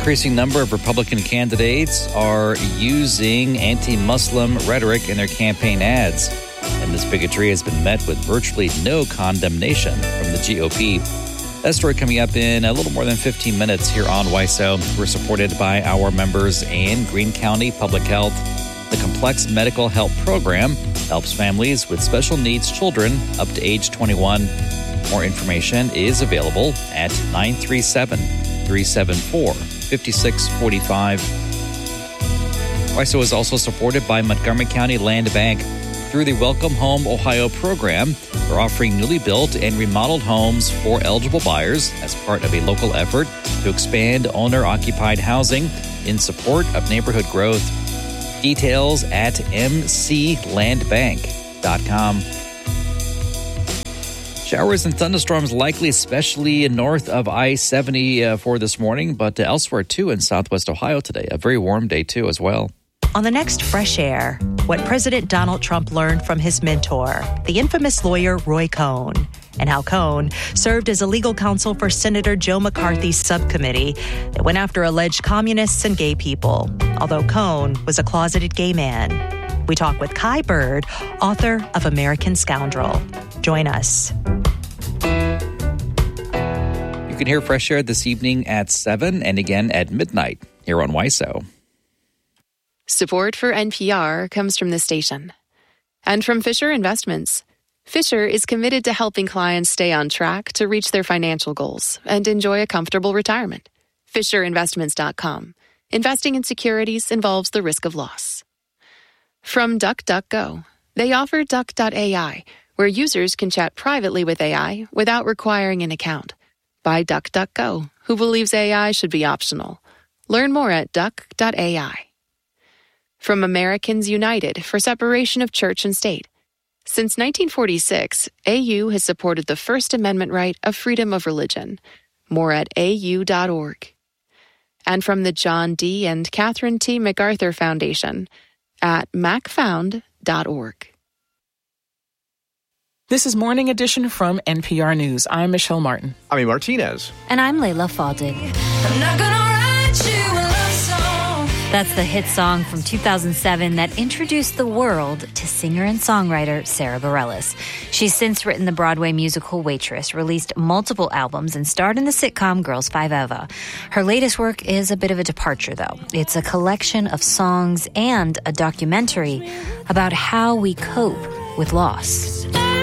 increasing number of Republican candidates are using anti-Muslim rhetoric in their campaign ads. And this bigotry has been met with virtually no condemnation from the GOP. That story coming up in a little more than 15 minutes here on WISO. We're supported by our members and Greene County Public Health. The Complex Medical Help Program helps families with special needs children up to age 21. More information is available at 937-374-5645. WISO is also supported by Montgomery County Land Bank. Through the Welcome Home Ohio program, they're offering newly built and remodeled homes for eligible buyers as part of a local effort to expand owner-occupied housing in support of neighborhood growth. Details at mclandbank.com. Showers and thunderstorms likely, especially north of I-70 for this morning, but elsewhere too in southwest Ohio today. A very warm day too as well. On the next Fresh Air, what President Donald Trump learned from his mentor, the infamous lawyer Roy Cohn, and how Cohn served as a legal counsel for Senator Joe McCarthy's subcommittee that went after alleged communists and gay people, although Cohn was a closeted gay man. We talk with Kai Bird, author of American Scoundrel. Join us. You can hear Fresh Air this evening at 7 and again at midnight here on WISO. Support for NPR comes from the station and from Fisher Investments. Fisher is committed to helping clients stay on track to reach their financial goals and enjoy a comfortable retirement. FisherInvestments.com. Investing in securities involves the risk of loss. From DuckDuckGo. They offer Duck.ai, where users can chat privately with AI without requiring an account. By DuckDuckGo, who believes AI should be optional. Learn more at Duck.ai. From Americans United for separation of church and state. Since 1946, AU has supported the First Amendment right of freedom of religion. More at au.org. And from the John D. and Catherine T. MacArthur Foundation at macfound.org. This is Morning Edition from NPR News. I'm Michelle Martin. I'm Martinez. And I'm Layla Faddig. I'm not gonna write you a love song. That's the hit song from 2007 that introduced the world to singer and songwriter Sara Bareilles. She's since written the Broadway musical Waitress, released multiple albums, and starred in the sitcom Girls 5 Eva. Her latest work is a bit of a departure, though. It's a collection of songs and a documentary about how we cope with loss.